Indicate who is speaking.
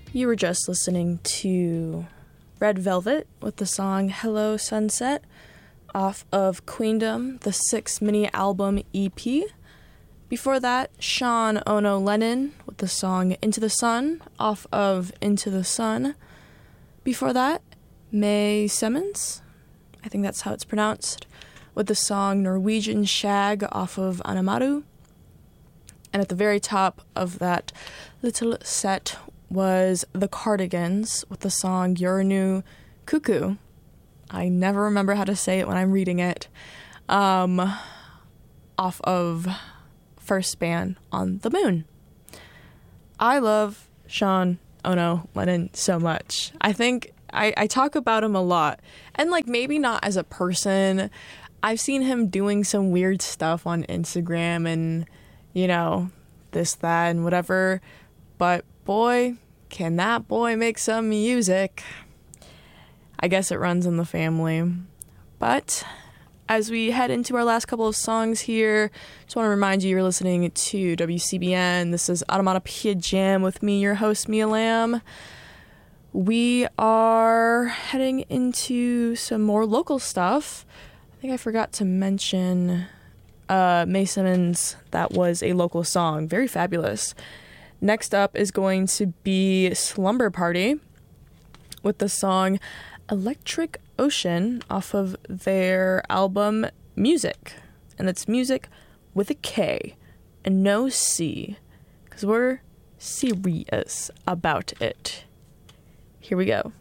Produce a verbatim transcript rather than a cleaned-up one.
Speaker 1: You were just listening to Red Velvet with the song Hello Sunset off of Queendom, the sixth mini-album E P. Before that, Sean Ono Lennon with the song Into the Sun off of Into the Sun. Before that, May Simmons, I think that's how it's pronounced, with the song Norwegian Shag off of Anamaru. And at the very top of that little set was The Cardigans with the song Yorunu Cuckoo. I never remember how to say it when I'm reading it. Um, off of First Band on the Moon. I love Sean Ono Lennon so much. I think I, I talk about him a lot. And like maybe not as a person. I've seen him doing some weird stuff on Instagram and, you know, this, that, and whatever. But boy, can that boy make some music. I guess it runs in the family. But as we head into our last couple of songs here, just want to remind you you're listening to W C B N. This is Automatopoeia Jam with me, your host, Mia Lamb. We are heading into some more local stuff. I think I forgot to mention uh, May Simmons. That was a local song. Very fabulous. Next up is going to be Slumber Party with the song Electric Ocean off of their album Music. And it's music with a K and no C, because we're serious about it. Here we go.